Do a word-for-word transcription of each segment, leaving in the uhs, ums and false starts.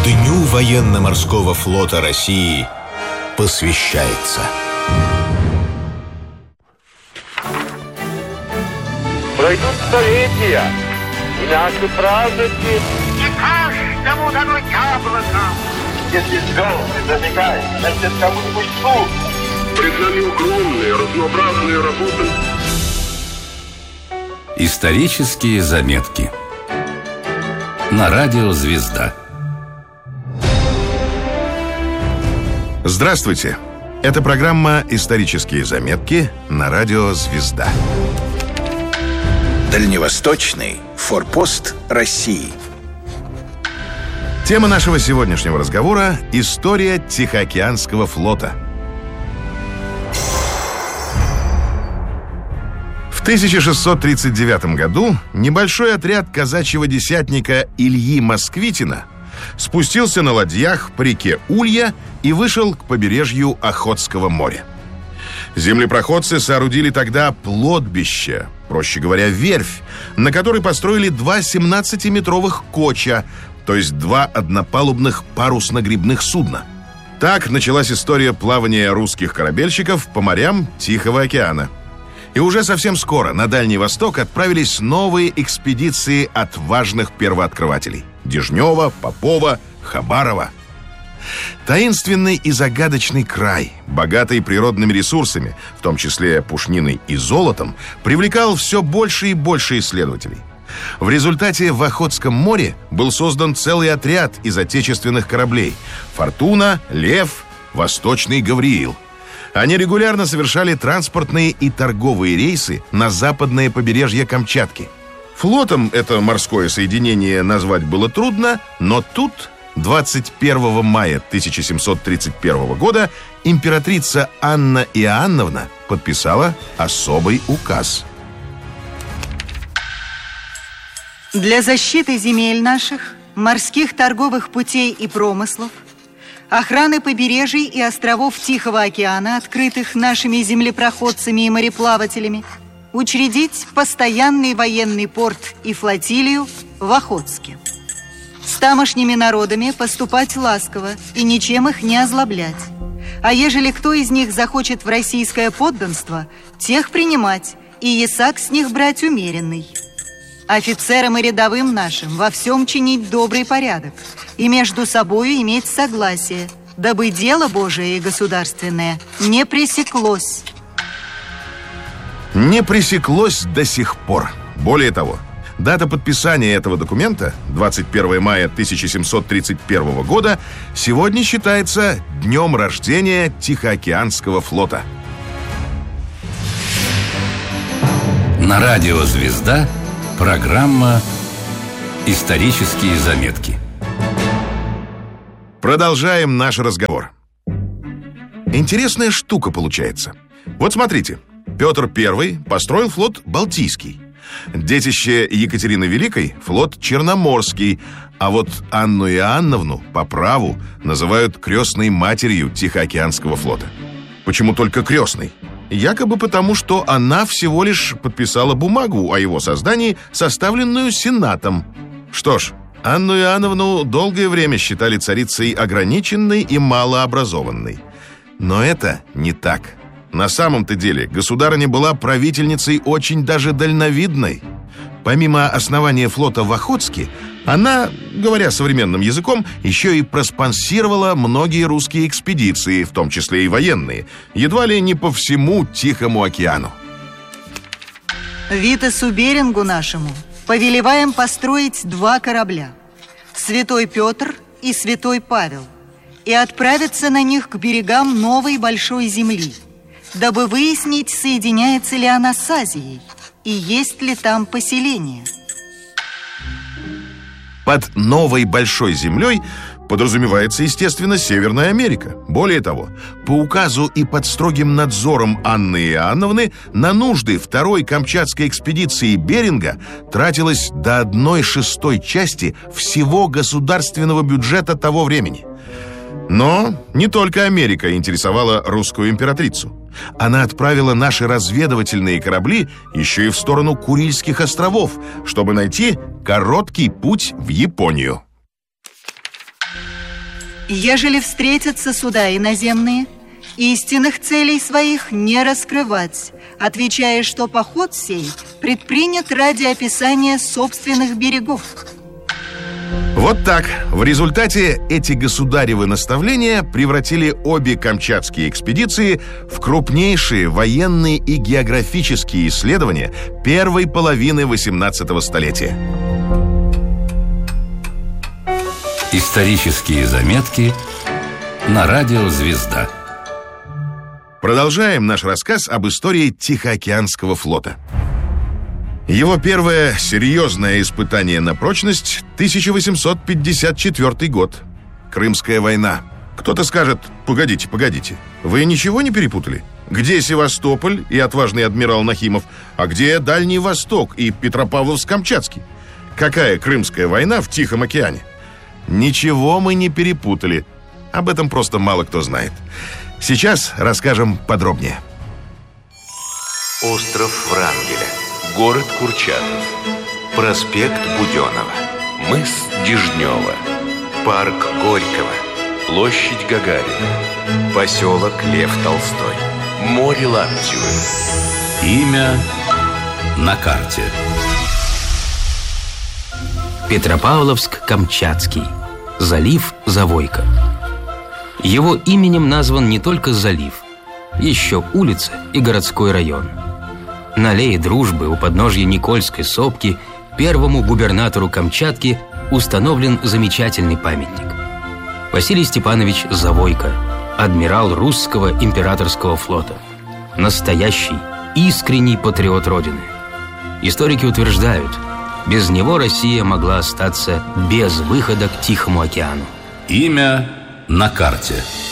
Дню военно-морского флота России посвящается. Пройдут столетия, и наши праздники не каждому дано яблоко. Если звезды забегают, значит, кому-нибудь тут. Перед нами огромные, разнообразные работы. Исторические заметки на радио «Звезда». Здравствуйте! Это программа «Исторические заметки» на радио «Звезда». Дальневосточный форпост России. Тема нашего сегодняшнего разговора – история Тихоокеанского флота. В тысяча шестьсот тридцать девятом году небольшой отряд казачьего десятника Ильи Москвитина спустился на ладьях по реке Улья и вышел к побережью Охотского моря. Землепроходцы соорудили тогда плотбище, проще говоря, верфь, на которой построили два семнадцатиметровых коча, то есть два однопалубных парусно-гребных судна. Так началась история плавания русских корабельщиков по морям Тихого океана. И уже совсем скоро на Дальний Восток отправились новые экспедиции от важных первооткрывателей – Дежнева, Попова, Хабарова. Таинственный и загадочный край, богатый природными ресурсами, в том числе пушниной и золотом, привлекал все больше и больше исследователей. В результате в Охотском море был создан целый отряд из отечественных кораблей – «Фортуна», «Лев», «Восточный Гавриил». Они регулярно совершали транспортные и торговые рейсы на западное побережье Камчатки. Флотом это морское соединение назвать было трудно, но тут, двадцать первого мая тысяча семьсот тридцать первого года, императрица Анна Иоанновна подписала особый указ. Для защиты земель наших, морских торговых путей и промыслов, охраны побережий и островов Тихого океана, открытых нашими землепроходцами и мореплавателями, учредить постоянный военный порт и флотилию в Охотске. С тамошними народами поступать ласково и ничем их не озлоблять. А ежели кто из них захочет в российское подданство, тех принимать и ясак с них брать умеренный. Офицерам и рядовым нашим во всем чинить добрый порядок и между собою иметь согласие, дабы дело Божие и государственное не пресеклось. Не пресеклось до сих пор. Более того, дата подписания этого документа, двадцать первого мая тысяча семьсот тридцать первого года, сегодня считается днем рождения Тихоокеанского флота. На радио «Звезда» программа «Исторические заметки». Продолжаем наш разговор. Интересная штука получается. Вот смотрите, Петр Первый построил флот Балтийский. Детище Екатерины Великой – флот Черноморский. А вот Анну Иоанновну по праву называют крестной матерью Тихоокеанского флота. Почему только крестной? Якобы потому, что она всего лишь подписала бумагу о его создании, составленную Сенатом. Что ж, Анну Иоанновну долгое время считали царицей ограниченной и малообразованной. Но это не так. На самом-то деле государыня была правительницей очень даже дальновидной. Помимо основания флота в Охотске, она, говоря современным языком, еще и проспонсировала многие русские экспедиции, в том числе и военные, едва ли не по всему Тихому океану. Витасу Берингу нашему повелеваем построить два корабля – Святой Петр и Святой Павел, и отправиться на них к берегам новой большой земли, дабы выяснить, соединяется ли она с Азией и есть ли там поселение. Под новой большой землей подразумевается, естественно, Северная Америка. Более того, по указу и под строгим надзором Анны Иоанновны на нужды второй Камчатской экспедиции Беринга тратилось до одной шестой части всего государственного бюджета того времени. Но не только Америка интересовала русскую императрицу. Она отправила наши разведывательные корабли еще и в сторону Курильских островов, чтобы найти короткий путь в Японию. Ежели встретятся суда иноземные, истинных целей своих не раскрывать, отвечая, что поход сей предпринят ради описания собственных берегов. Вот так. В результате эти государевы наставления превратили обе камчатские экспедиции в крупнейшие военные и географические исследования первой половины восемнадцатого столетия. Исторические заметки на радио «Звезда». Продолжаем наш рассказ об истории Тихоокеанского флота. Его первое серьезное испытание на прочность – тысяча восемьсот пятьдесят четвёртый год. Крымская война. Кто-то скажет: погодите, погодите, вы ничего не перепутали? Где Севастополь и отважный адмирал Нахимов, а где Дальний Восток и Петропавловск-Камчатский? Какая Крымская война в Тихом океане? Ничего мы не перепутали. Об этом просто мало кто знает. Сейчас расскажем подробнее. Остров Врангеля. Город Курчатов. Проспект Буденова. Мыс Дежнева. Парк Горького. Площадь Гагарина. Поселок Лев Толстой. Море Лаптевы. Имя на карте. Петропавловск-Камчатский. Залив Завойка. Его именем назван не только залив, еще улица и городской район. На аллее Дружбы у подножья Никольской сопки первому губернатору Камчатки установлен замечательный памятник. Василий Степанович Завойка, адмирал русского императорского флота. Настоящий, искренний патриот Родины. Историки утверждают, без него Россия могла остаться без выхода к Тихому океану. Имя на карте.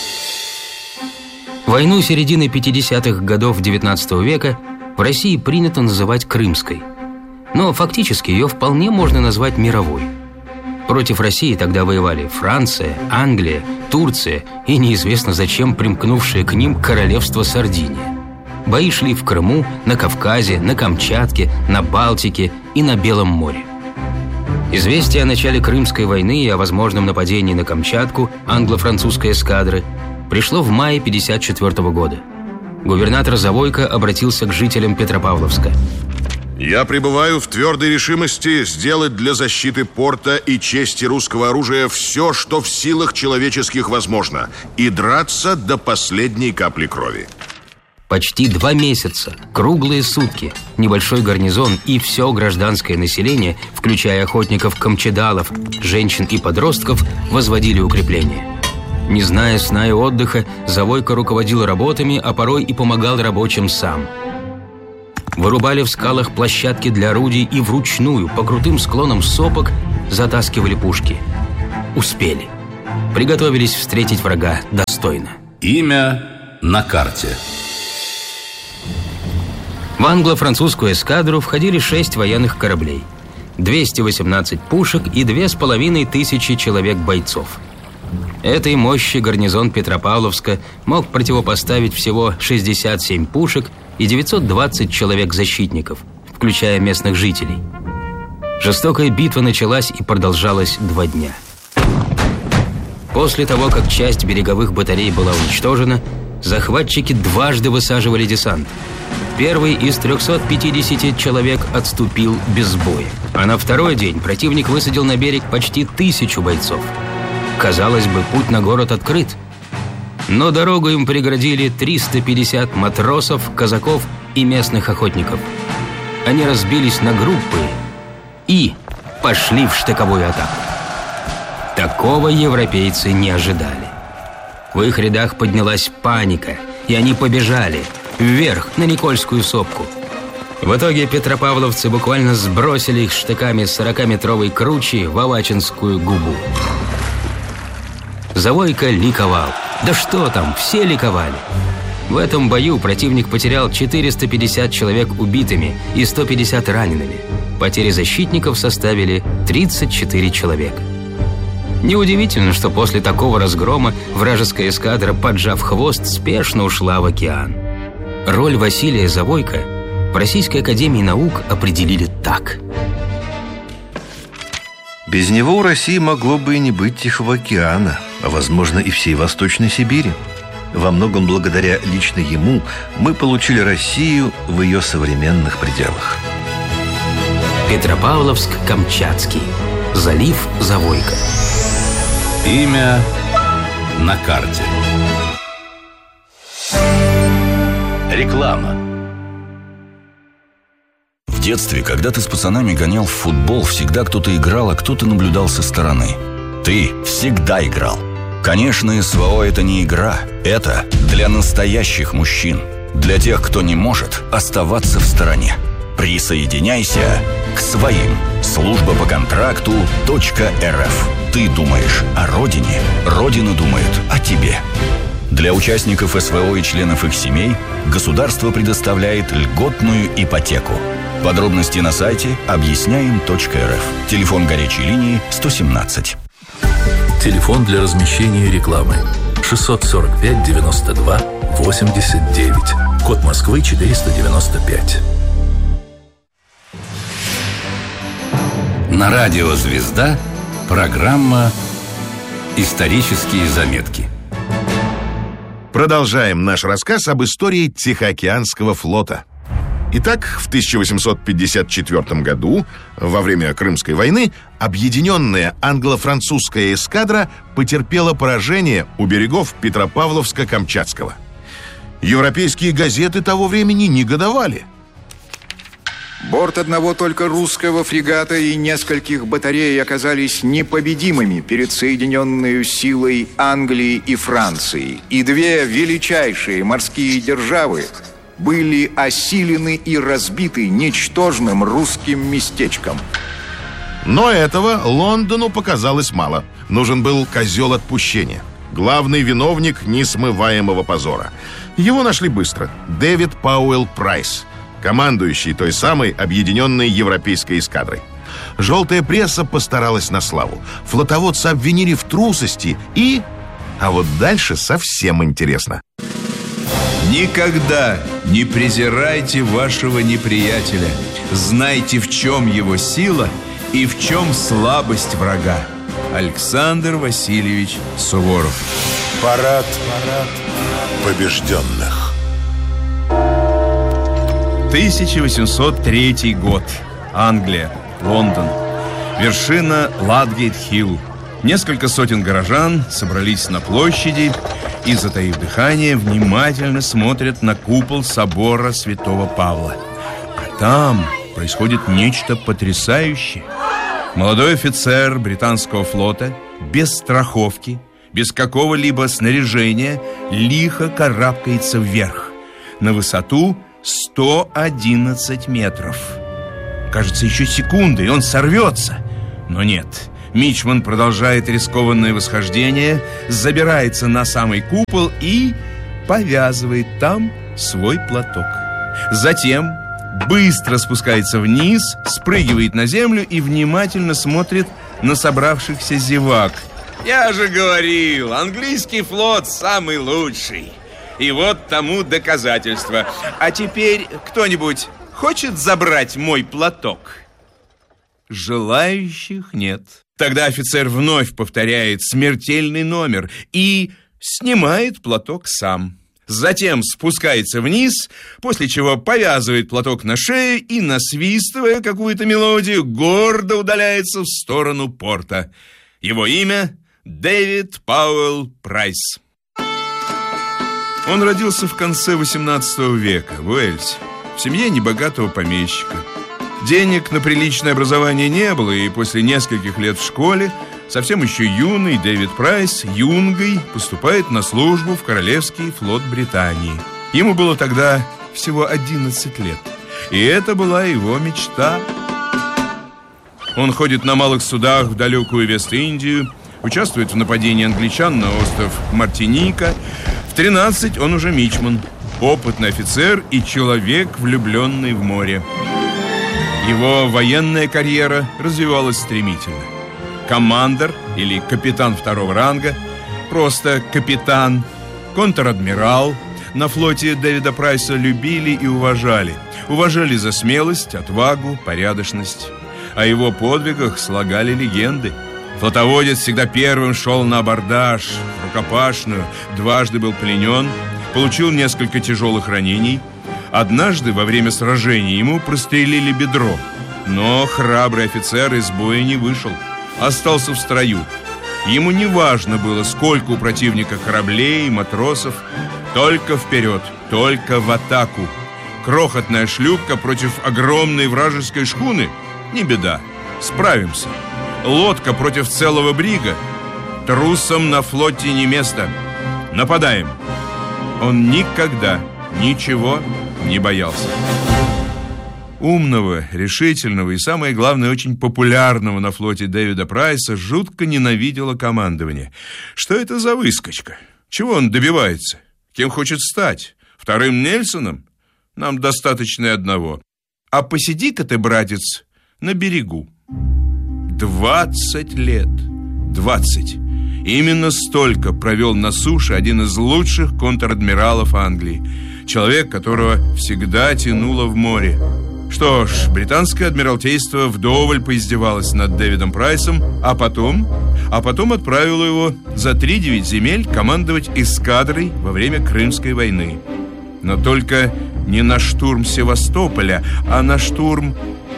Войну середины пятидесятых годов девятнадцатого века в России принято называть Крымской. Но фактически ее вполне можно назвать мировой. Против России тогда воевали Франция, Англия, Турция и неизвестно зачем примкнувшее к ним королевство Сардиния. Бои шли в Крыму, на Кавказе, на Камчатке, на Балтике и на Белом море. Известие о начале Крымской войны и о возможном нападении на Камчатку англо-французской эскадры пришло в мае пятьдесят четвёртого года. Губернатор Завойка обратился к жителям Петропавловска. «Я пребываю в твердой решимости сделать для защиты порта и чести русского оружия все, что в силах человеческих возможно, и драться до последней капли крови». Почти два месяца, круглые сутки, небольшой гарнизон и все гражданское население, включая охотников-камчедалов, женщин и подростков, возводили укрепления. Не зная сна и отдыха, Завойка руководил работами, а порой и помогал рабочим сам. Вырубали в скалах площадки для орудий и вручную по крутым склонам сопок затаскивали пушки. Успели. Приготовились встретить врага достойно. Имя на карте. В англо-французскую эскадру входили шесть военных кораблей, двести восемнадцать пушек и две с половиной тысячи человек-бойцов. Этой мощи гарнизон Петропавловска мог противопоставить всего шестьдесят семь пушек и девятьсот двадцать человек-защитников, включая местных жителей. Жестокая битва началась и продолжалась два дня. После того, как часть береговых батарей была уничтожена, захватчики дважды высаживали десант. Первый из трёхсот пятидесяти человек отступил без боя, а на второй день противник высадил на берег почти тысячу бойцов. Казалось бы, путь на город открыт. Но дорогу им преградили триста пятьдесят матросов, казаков и местных охотников. Они разбились на группы и пошли в штыковую атаку. Такого европейцы не ожидали. В их рядах поднялась паника, и они побежали вверх на Никольскую сопку. В итоге петропавловцы буквально сбросили их штыками с сорокаметровой кручи в Авачинскую губу. Завойка ликовал. Да что там, все ликовали. В этом бою противник потерял четыреста пятьдесят человек убитыми и сто пятьдесят ранеными. Потери защитников составили тридцать четыре человека. Неудивительно, что после такого разгрома вражеская эскадра, поджав хвост, спешно ушла в океан. Роль Василия Завойка в Российской академии наук определили так. Без него у России могло бы и не быть Тихого океана. а, возможно, и всей Восточной Сибири. Во многом благодаря лично ему мы получили Россию в ее современных пределах. Петропавловск-Камчатский. Залив Завойка. Имя на карте. Реклама. В детстве, когда ты с пацанами гонял в футбол, всегда кто-то играл, а кто-то наблюдал со стороны. Ты всегда играл. Конечно, СВО – это не игра. Это для настоящих мужчин. Для тех, кто не может оставаться в стороне. Присоединяйся к своим. Служба по контракту .рф. Ты думаешь о родине, Родина думает о тебе. Для участников СВО и членов их семей государство предоставляет льготную ипотеку. Подробности на сайте объясняем точка эр эф. Телефон горячей линии сто семнадцать. Телефон для размещения рекламы шестьсот сорок пять девяносто два восемьдесят девять. Код Москвы четыреста девяносто пять. На радио «Звезда» программа «Исторические заметки». Продолжаем наш рассказ об истории Тихоокеанского флота. Итак, в тысяча восемьсот пятьдесят четвёртом году, во время Крымской войны, объединенная англо-французская эскадра потерпела поражение у берегов Петропавловска-Камчатского. Европейские газеты того времени негодовали. Борт одного только русского фрегата и нескольких батарей оказались непобедимыми перед соединенной силой Англии и Франции. И две величайшие морские державы были осилены и разбиты ничтожным русским местечком. Но этого Лондону показалось мало. Нужен был козел отпущения. Главный виновник несмываемого позора. Его нашли быстро. Дэвид Пауэлл Прайс, командующий той самой объединенной европейской эскадрой. Желтая пресса постаралась на славу. Флотоводца обвинили в трусости и... А вот дальше совсем интересно. Никогда не презирайте вашего неприятеля. Знайте, в чем его сила и в чем слабость врага. Александр Васильевич Суворов. Парад, парад побежденных. тысяча восемьсот третий год. Англия. Лондон. Вершина Ладгейт-Хилл. Несколько сотен горожан собрались на площади и, затаив дыхание, внимательно смотрят на купол собора Святого Павла. А там происходит нечто потрясающее. Молодой офицер британского флота без страховки, без какого-либо снаряжения лихо карабкается вверх на высоту сто одиннадцать метров. Кажется, еще секунды, и он сорвется. Но нет. Мичман продолжает рискованное восхождение, забирается на самый купол и повязывает там свой платок. Затем быстро спускается вниз, спрыгивает на землю и внимательно смотрит на собравшихся зевак. Я же говорил, английский флот самый лучший. И вот тому доказательство. А теперь кто-нибудь хочет забрать мой платок? Желающих нет. Тогда офицер вновь повторяет смертельный номер и снимает платок сам. Затем спускается вниз, после чего повязывает платок на шею и, насвистывая какую-то мелодию, гордо удаляется в сторону порта. Его имя — Дэвид Пауэлл Прайс. Он родился в конце восемнадцатого века в Уэльсе, в семье небогатого помещика. Денег на приличное образование не было, и после нескольких лет в школе совсем еще юный Дэвид Прайс юнгой поступает на службу в Королевский флот Британии. Ему было тогда всего одиннадцать лет, и это была его мечта. Он ходит на малых судах в далекую Вест-Индию, участвует в нападении англичан на остров Мартиника. В тринадцать он уже мичман, опытный офицер и человек, влюбленный в море. Его военная карьера развивалась стремительно. Командор или капитан второго ранга, просто капитан, контр-адмирал. На флоте Дэвида Прайса любили и уважали. Уважали за смелость, отвагу, порядочность. О его подвигах слагали легенды. Флотоводец всегда первым шел на абордаж, в рукопашную, дважды был пленен, получил несколько тяжелых ранений. Однажды во время сражения ему прострелили бедро, но храбрый офицер из боя не вышел, остался в строю. Ему не важно было, сколько у противника кораблей, матросов, только вперед, только в атаку. Крохотная шлюпка против огромной вражеской шхуны – не беда, справимся. Лодка против целого брига – трусам на флоте не место. Нападаем. Он никогда ничего не боялся. Умного, решительного и, самое главное, очень популярного на флоте Дэвида Прайса жутко ненавидело командование. Что это за выскочка? Чего он добивается? Кем хочет стать? Вторым Нельсоном? Нам достаточно и одного. А посиди-ка ты, братец, на берегу. Двадцать лет. Двадцать. Именно столько провел на суше один из лучших контр-адмиралов Англии. Человек, которого всегда тянуло в море. Что ж, британское адмиралтейство вдоволь поиздевалось над Дэвидом Прайсом, а потом, а потом отправило его за три-девять земель командовать эскадрой во время Крымской войны. Но только не на штурм Севастополя, а на штурм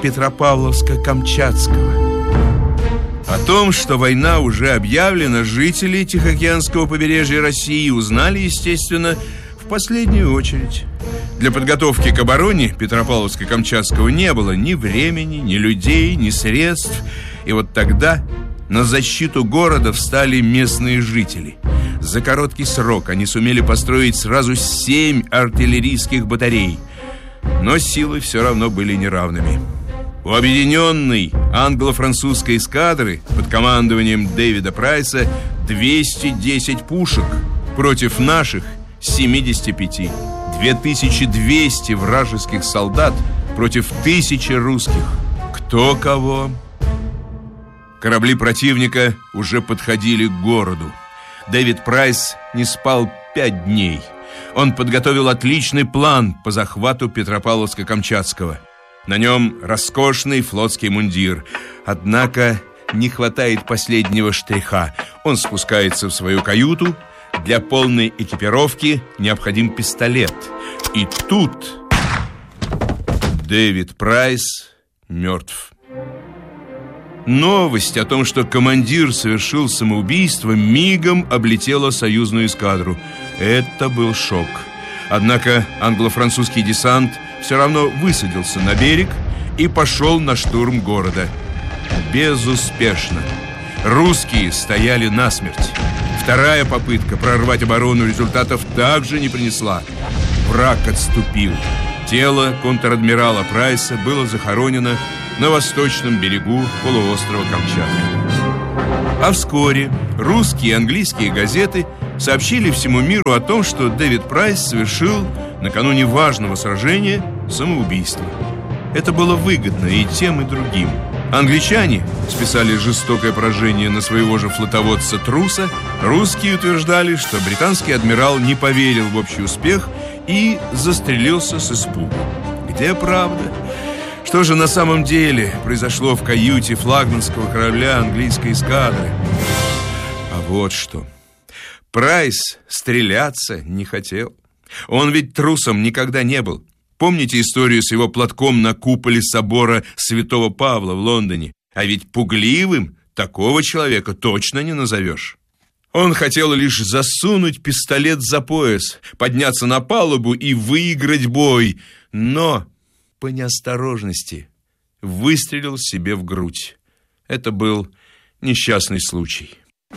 Петропавловска-Камчатского. О том, что война уже объявлена, жители Тихоокеанского побережья России узнали, естественно, в последнюю очередь. Для подготовки к обороне Петропавловска-Камчатского не было ни времени, ни людей, ни средств. И вот тогда на защиту города встали местные жители. За короткий срок они сумели построить сразу семь артиллерийских батарей. Но силы все равно были неравными. У объединенной англо-французской эскадры под командованием Дэвида Прайса двести десять пушек против наших семидесяти пяти. две тысячи двести вражеских солдат против тысячи русских. Кто кого? Корабли противника уже подходили к городу. Дэвид Прайс не спал пять дней. Он подготовил отличный план по захвату Петропавловска-Камчатского. На нем роскошный флотский мундир. Однако не хватает последнего штриха. Он спускается в свою каюту. Для полной экипировки необходим пистолет. И тут Дэвид Прайс мертв. Новость о том, что командир совершил самоубийство, мигом облетела союзную эскадру. Это был шок. Однако англо-французский десант все равно высадился на берег и пошел на штурм города. Безуспешно. Русские стояли насмерть. Вторая попытка прорвать оборону результатов также не принесла. Враг отступил. Тело контр-адмирала Прайса было захоронено на восточном берегу полуострова Камчатка. А вскоре русские и английские газеты сообщили всему миру о том, что Дэвид Прайс совершил накануне важного сражения самоубийство. Это было выгодно и тем, и другим. Англичане списали жестокое поражение на своего же флотоводца-труса. Русские утверждали, что британский адмирал не поверил в общий успех и застрелился с испугу. Где правда? Что же на самом деле произошло в каюте флагманского корабля английской эскадры? А вот что. Прайс стреляться не хотел. Он ведь трусом никогда не был. Помните историю с его платком на куполе собора Святого Павла в Лондоне? А ведь пугливым такого человека точно не назовешь. Он хотел лишь засунуть пистолет за пояс, подняться на палубу и выиграть бой. Но по неосторожности выстрелил себе в грудь. Это был несчастный случай.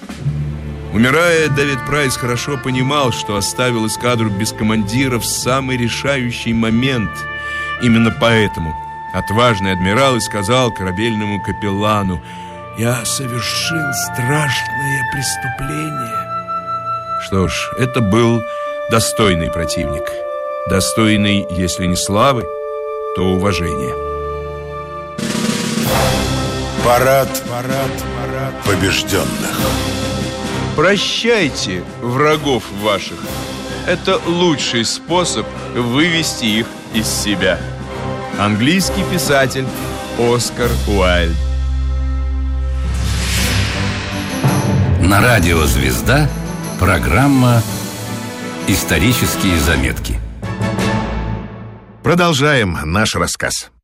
Умирая, Дэвид Прайс хорошо понимал, что оставил эскадру без командира в самый решающий момент. Именно поэтому отважный адмирал и сказал корабельному капеллану: «Я совершил страшное преступление». Что ж, это был достойный противник. Достойный, если не славы, то уважения. Парад, парад, парад побежденных. Прощайте врагов ваших. Это лучший способ вывести их из себя. Английский писатель Оскар Уайльд. На радио «Звезда» программа «Исторические заметки». Продолжаем наш рассказ.